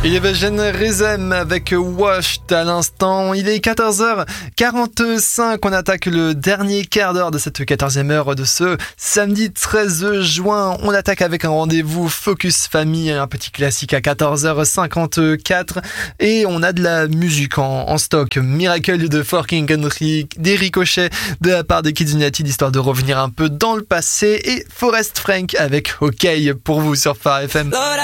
Il y avait Jeanne Rhythm avec Washed à l'instant. Il est 14h45. On attaque le dernier quart d'heure de cette 14e heure de ce samedi 13 juin. On attaque avec un rendez-vous Focus Famille, un petit classique à 14h54. Et on a de la musique en stock. Miracle de Forking Country, des ricochets de la part de Kids United, histoire de revenir un peu dans le passé. Et Forest Frank avec OK pour vous sur Phare FM.